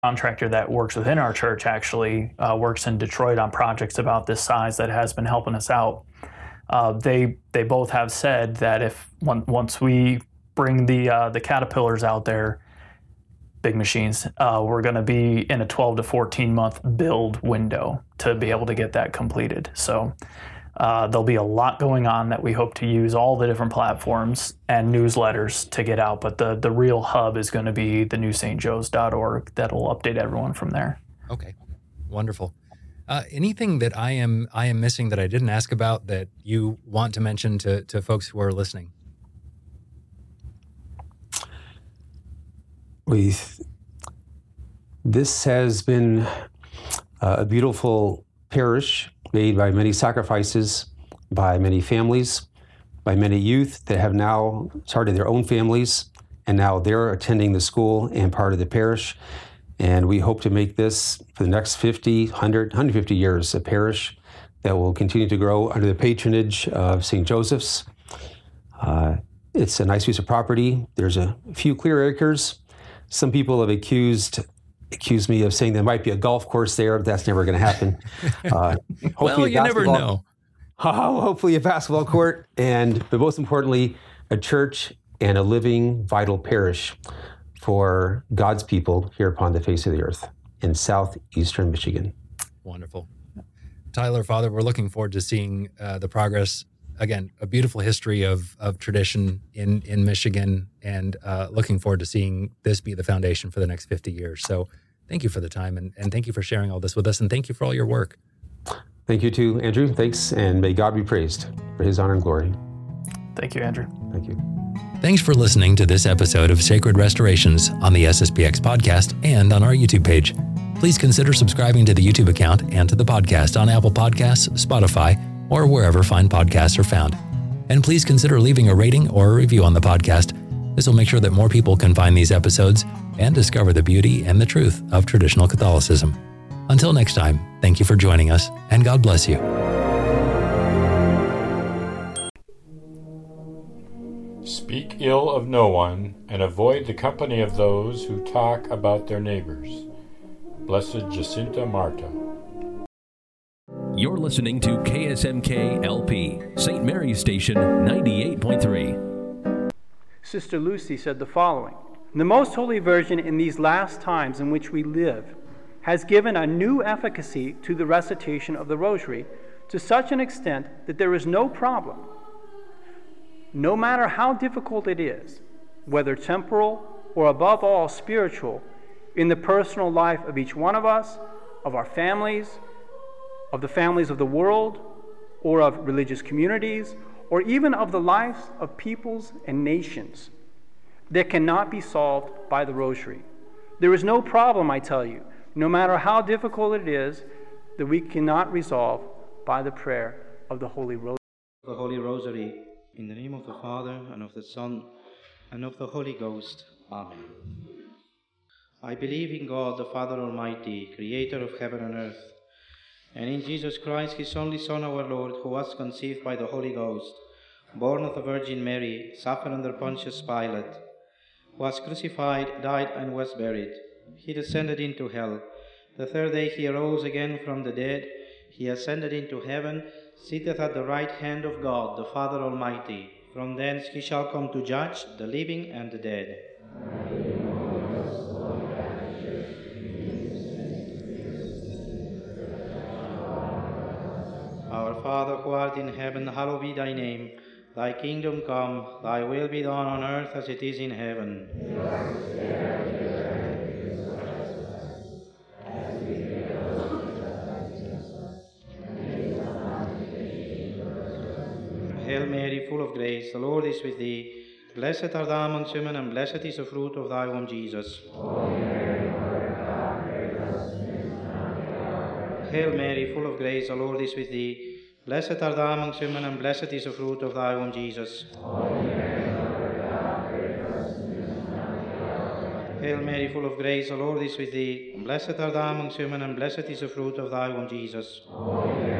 contractor that works within our church actually works in Detroit on projects about this size that has been helping us out. They both have said that once we bring the Caterpillars out there, big machines, we're going to be in a 12 to 14 month build window to be able to get that completed. So there'll be a lot going on that we hope to use all the different platforms and newsletters to get out, but the real hub is going to be the newstjoes.org. That'll update everyone from there. Okay, wonderful. Anything that I am missing that I didn't ask about that you want to mention to folks who are listening? This has been a beautiful parish made by many sacrifices, by many families, by many youth that have now started their own families, and now they're attending the school and part of the parish. And we hope to make this, for the next 50, 100, 150 years, a parish that will continue to grow under the patronage of St. Joseph's. It's a nice piece of property. There's a few clear acres. Some people have accused me of saying there might be a golf course there. That's never going to happen. Well, you never know. Hopefully a basketball court, but most importantly, a church and a living, vital parish for God's people here upon the face of the earth in southeastern Michigan. Wonderful. Tyler, Father, we're looking forward to seeing the progress. Again, a beautiful history of tradition in Michigan, and looking forward to seeing this be the foundation for the next 50 years. So thank you for the time, and thank you for sharing all this with us, and thank you for all your work. Thank you too, Andrew. Thanks, and may God be praised for his honor and glory. Thank you, Andrew. Thank you. Thanks for listening to this episode of Sacred Restorations on the SSPX podcast and on our YouTube page. Please consider subscribing to the YouTube account and to the podcast on Apple Podcasts, Spotify, or wherever fine podcasts are found. And please consider leaving a rating or a review on the podcast. This will make sure that more people can find these episodes and discover the beauty and the truth of traditional Catholicism. Until next time, thank you for joining us, and God bless you. Speak ill of no one, and avoid the company of those who talk about their neighbors. Blessed Jacinta Marta. You're listening to KSMK LP, St. Mary's Station 98.3. Sister Lucy said the following: "The Most Holy Virgin in these last times in which we live has given a new efficacy to the recitation of the Rosary to such an extent that there is no problem, no matter how difficult it is, whether temporal or above all spiritual, in the personal life of each one of us, of our families, of the families of the world, or of religious communities, or even of the lives of peoples and nations, that cannot be solved by the Rosary. There is no problem, I tell you, no matter how difficult it is, that we cannot resolve by the prayer of the Holy Rosary." The Holy Rosary, in the name of the Father, and of the Son, and of the Holy Ghost. Amen. I believe in God, the Father Almighty, creator of heaven and earth, and in Jesus Christ, his only Son, our Lord, who was conceived by the Holy Ghost, born of the Virgin Mary, suffered under Pontius Pilate, was crucified, died, and was buried. He descended into hell. The third day he arose again from the dead. He ascended into heaven, sitteth at the right hand of God, the Father Almighty. From thence he shall come to judge the living and the dead. Our Father, who art in heaven, hallowed be thy name. Thy kingdom come, thy will be done on earth as it is in heaven. Hail Mary, full of grace, the Lord is with thee. Blessed art thou amongst women, and blessed is the fruit of thy womb, Jesus. Hail Mary, full of grace, the Lord is with thee. Blessed art thou amongst women, and blessed is the fruit of thy womb, Jesus. Hail Mary, full of grace, the Lord is with thee. Blessed art thou amongst women, and blessed is the fruit of thy womb, Jesus.